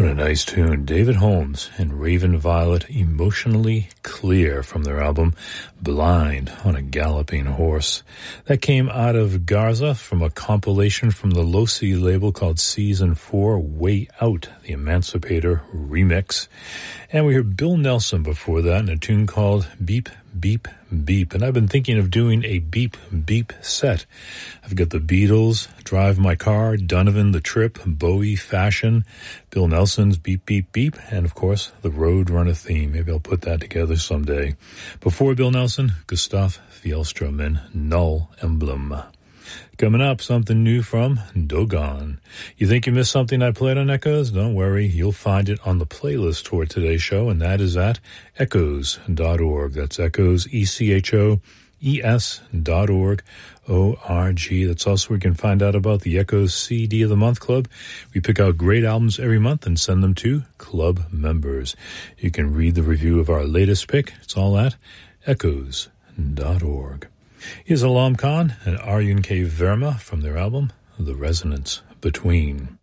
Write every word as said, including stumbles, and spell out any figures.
What a nice tune. David Holmes and Raven Violet, Emotionally Clear, from their album Blind on a Galloping Horse. That came out of Garza from a compilation from the Losi label called Season four, Way Out, the Emancipator remix. And we heard Bill Nelson before that in a tune called Beep, Beep, Beep. And I've been thinking of doing a beep, beep set. I've got the Beatles, Drive My Car, Donovan, The Trip, Bowie, Fashion, Bill Nelson's Beep, Beep, Beep, and of course, the Roadrunner theme. Maybe I'll put that together someday. Before Bill Nelson, Gustav Fjellstrom and Null Emblem. Coming up, something new from Dogon. You think you missed something I played on Echoes? Don't worry, you'll find it on the playlist for today's show, and that is at echoes dot org. That's Echoes, E C H O E S dot org, O R G. That's also where you can find out about the Echoes C D of the Month Club. We pick out great albums every month and send them to club members. You can read the review of our latest pick. It's all at echoes dot org. Here's Alam Khan and Aryan K. Verma from their album, The Resonance Between.